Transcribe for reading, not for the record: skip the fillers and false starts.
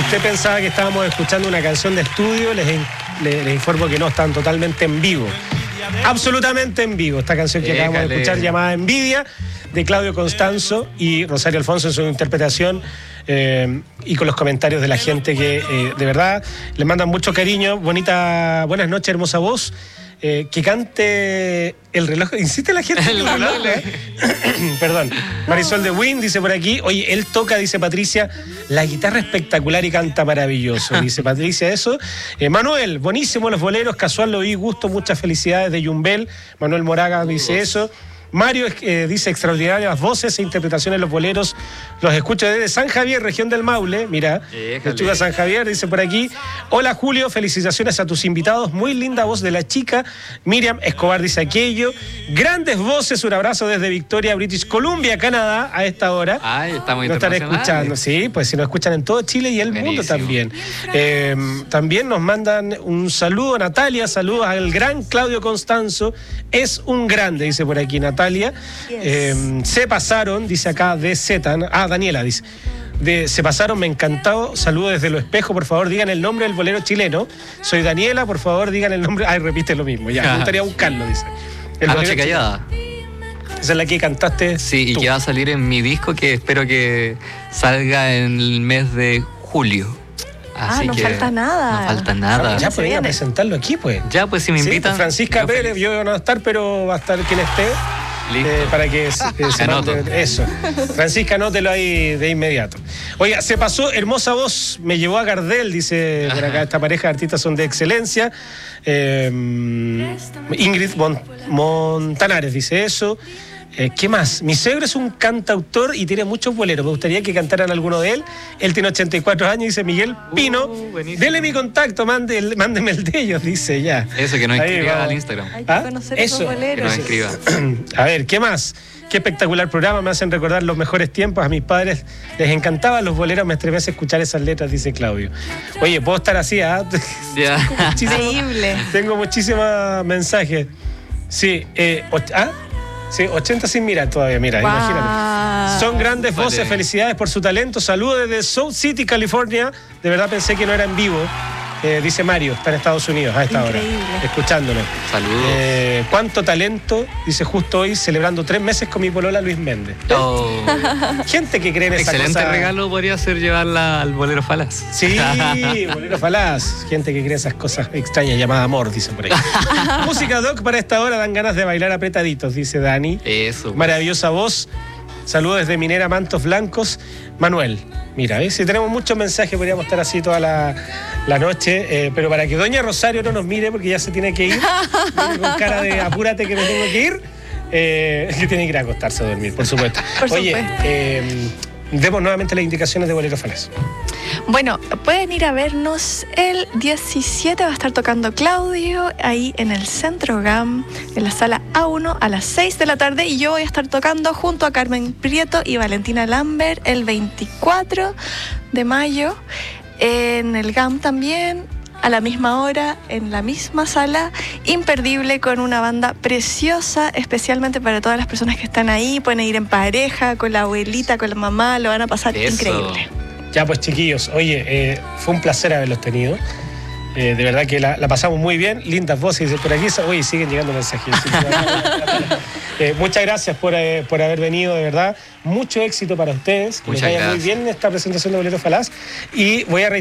usted pensaba que estábamos escuchando una canción de estudio, les informo que no, están totalmente en vivo. Absolutamente en vivo. Esta canción que acabamos de escuchar, llamada Envidia, de Claudio Constanzo y Rosario Alfonso en su interpretación, y con los comentarios de la gente que de verdad le mandan mucho cariño. Buenas noches, hermosa voz. Que cante el reloj. Insiste la gente en el reloj. Perdón. Marisol de Win dice por aquí: oye, él toca, dice Patricia, la guitarra espectacular y canta maravilloso. Dice Patricia eso. Manuel, buenísimo los boleros, casual lo vi, gusto, muchas felicidades de Yumbel. Manuel Moraga dice eso. Mario dice: extraordinarias voces e interpretaciones de los boleros. Los escucho desde San Javier, región del Maule. Mira, Lechuga San Javier, dice por aquí. Hola Julio, felicitaciones a tus invitados. Muy linda voz de la chica. Miriam Escobar dice aquello. Grandes voces, un abrazo desde Victoria, British Columbia, Canadá, a esta hora. Ay, estamos nos están escuchando, sí, pues si nos escuchan en todo Chile y el mundo también. También nos mandan un saludo, Natalia, saludos al gran Claudio Constanzo. Es un grande, dice por aquí Natalia. Yes. Se pasaron, dice acá de Z. Daniela dice. Se pasaron, me encantó. Saludos desde Lo Espejo, por favor, digan el nombre del bolero chileno. Soy Daniela, por favor, digan el nombre. Ay, repite lo mismo, ya. Me gustaría buscarlo, dice. Anoche Callada. Esa es la que cantaste. Sí, tú. Y que va a salir en mi disco, que espero que salga en el mes de julio. Así no falta nada. No falta nada. Ya podría presentarlo aquí, pues. Ya, pues si me invitan. Pues Francisca Pérez, yo no voy a estar, pero va a estar quien esté. Listo. Para que se mande eso. Francisca, anótelo ahí de inmediato. Oiga, se pasó, hermosa voz, me llevó a Gardel, dice por acá, esta pareja de artistas son de excelencia. Ingrid Montanares dice eso. ¿Qué más? Mi suegro es un cantautor y tiene muchos boleros. Me gustaría que cantaran alguno de él. Él tiene 84 años, dice Miguel Pino. Dele mi contacto, mándeme el de ellos, dice ya. Eso, que nos escriba al Instagram. Hay que conocer esos boleros. Que nos escriba. A ver, ¿qué más? Qué espectacular programa, me hacen recordar los mejores tiempos. A mis padres les encantaban los boleros, me estremece escuchar esas letras, dice Claudio. Oye, puedo estar así, Increíble. Tengo muchísimos mensajes. Sí, sí, 80 sin mirar todavía, mira, imagínate. Son grandes voces, felicidades por su talento. Saludos desde South City, California. De verdad pensé que no era en vivo. Dice Mario, está en Estados Unidos a esta hora, escuchándolo. Saludos. Cuánto talento, dice justo hoy, celebrando 3 meses con mi polola Luis Méndez. Gente que cree en esa cosa. Excelente regalo podría ser llevarla al Bolero Falaz. Sí, Bolero Falaz. Gente que cree esas cosas extrañas llamadas amor, dicen por ahí. Música doc para esta hora, dan ganas de bailar apretaditos, dice Dani. Eso. Maravillosa voz. Saludos desde Minera Mantos Blancos. Manuel, mira, si tenemos muchos mensajes, podríamos estar así toda la noche, pero para que doña Rosario no nos mire, porque ya se tiene que ir, con cara de apúrate que me tengo que ir, que tiene que ir a acostarse a dormir, por supuesto. Oye, demos nuevamente las indicaciones de Bolero Falaz. Bueno, pueden ir a vernos el 17, va a estar tocando Claudio ahí en el Centro GAM, en la sala A1 a las 6 de la tarde, y yo voy a estar tocando junto a Carmen Prieto y Valentina Lambert el 24 de mayo en el GAM también, a la misma hora, en la misma sala, imperdible, con una banda preciosa, especialmente para todas las personas que están ahí. Pueden ir en pareja, con la abuelita, con la mamá, lo van a pasar increíble. Ya pues, chiquillos, oye, fue un placer haberlos tenido. De verdad que la pasamos muy bien, lindas voces por aquí. Oye, siguen llegando mensajes. Muchas gracias por haber venido, de verdad. Mucho éxito para ustedes. Que les vaya muy bien esta presentación de Bolero Falaz. Y voy a